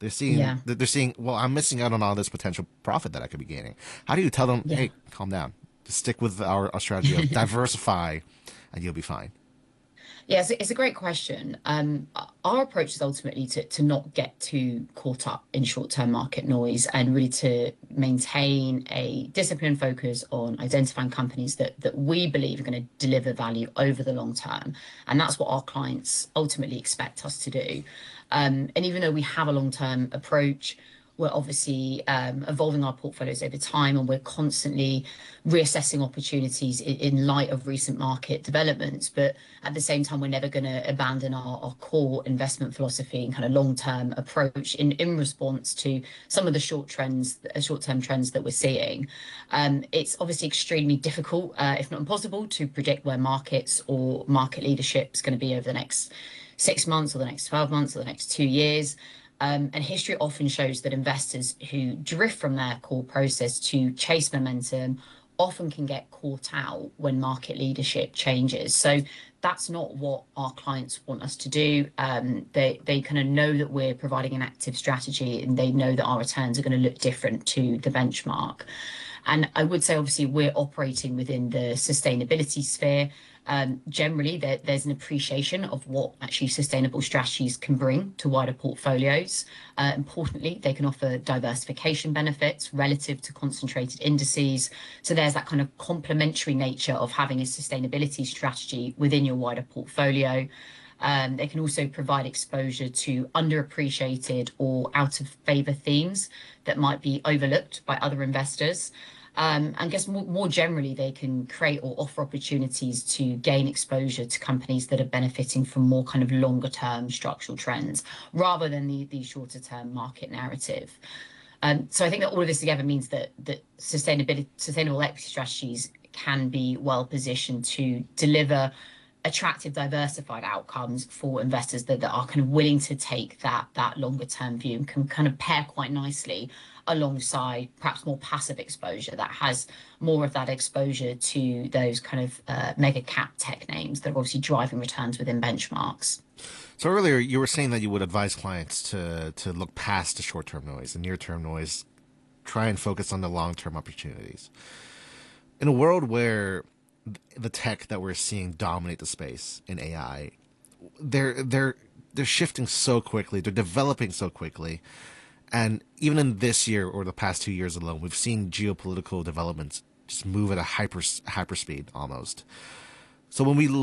Yeah, they're seeing, well, I'm missing out on all this potential profit that I could be gaining. How do you tell them, yeah. hey, calm down, just stick with our strategy of diversify, and you'll be fine? Yeah, it's a great question. Our approach is ultimately to not get too caught up in short-term market noise and really to maintain a disciplined focus on identifying companies that we believe are going to deliver value over the long term. And that's what our clients ultimately expect us to do. And even though we have a long-term approach, we're obviously evolving our portfolios over time, and we're constantly reassessing opportunities in light of recent market developments. But at the same time, we're never going to abandon our core investment philosophy and kind of long-term approach in response to some of the short-term trends that we're seeing. It's obviously extremely difficult, if not impossible, to predict where markets or market leadership is going to be over the next 6 months or the next 12 months or the next 2 years. And history often shows that investors who drift from their core process to chase momentum often can get caught out when market leadership changes. So that's not what our clients want us to do. They kind of know that we're providing an active strategy, and they know that our returns are going to look different to the benchmark. And I would say, obviously, we're operating within the sustainability sphere. Generally, there's an appreciation of what actually sustainable strategies can bring to wider portfolios. Importantly, they can offer diversification benefits relative to concentrated indices. So there's that kind of complementary nature of having a sustainability strategy within your wider portfolio. They can also provide exposure to underappreciated or out of favor themes that might be overlooked by other investors. And I guess more generally, they can create or offer opportunities to gain exposure to companies that are benefiting from more kind of longer term structural trends rather than the shorter term market narrative. So I think that all of this together means that sustainable equity strategies can be well positioned to deliver attractive, diversified outcomes for investors that are kind of willing to take that longer term view and can kind of pair quite nicely alongside perhaps more passive exposure that has more of that exposure to those kind of mega cap tech names that are obviously driving returns within benchmarks. So earlier you were saying that you would advise clients to look past the short term noise and near term noise, try and focus on the long term opportunities. In a world where the tech that we're seeing dominate the space in AI, they're shifting so quickly, they're developing so quickly, and even in this year or the past 2 years alone, we've seen geopolitical developments just move at a hyper speed almost. So when we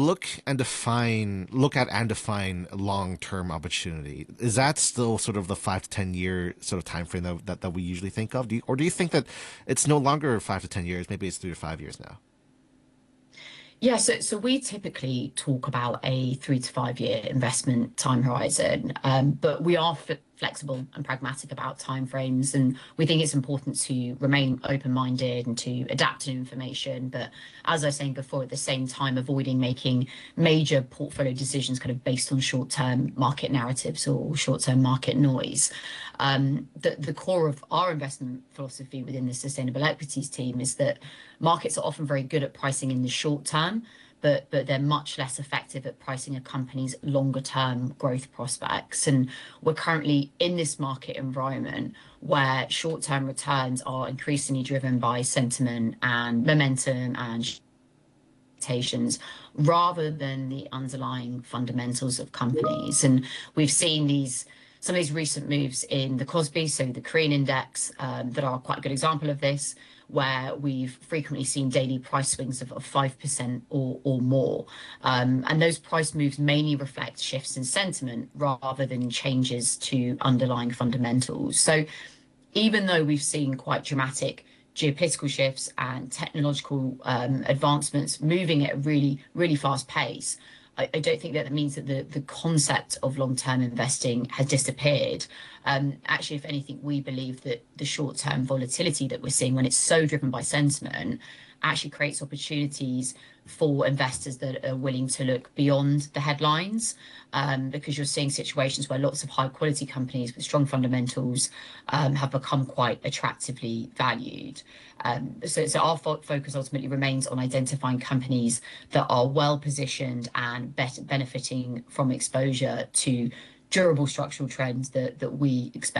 look at and define long term opportunity, is that still sort of the 5 to 10 year sort of time frame that we usually think of? Or do you think that it's no longer 5 to 10 years? Maybe it's 3 to 5 years now. Yeah, so we typically talk about a 3 to 5 year investment time horizon, but we are flexible and pragmatic about timeframes, and we think it's important to remain open-minded and to adapt to information. But as I was saying before, at the same time, avoiding making major portfolio decisions kind of based on short-term market narratives or short-term market noise. The core of our investment philosophy within the sustainable equities team is that markets are often very good at pricing in the short term, but they're much less effective at pricing a company's longer term growth prospects. And we're currently in this market environment where short term returns are increasingly driven by sentiment and momentum and expectations rather than the underlying fundamentals of companies. And we've seen some of these recent moves in the Kospi, so the Korean index, that are quite a good example of this, where we've frequently seen daily price swings of 5% or more. And those price moves mainly reflect shifts in sentiment rather than changes to underlying fundamentals. So even though we've seen quite dramatic geopolitical shifts and technological advancements moving at a really, really fast pace, I don't think that means that the concept of long-term investing has disappeared. Actually, if anything, we believe that the short-term volatility that we're seeing when it's so driven by sentiment actually creates opportunities for investors that are willing to look beyond the headlines, because you're seeing situations where lots of high quality companies with strong fundamentals have become quite attractively valued. So our focus ultimately remains on identifying companies that are well positioned and benefiting from exposure to durable structural trends that we expect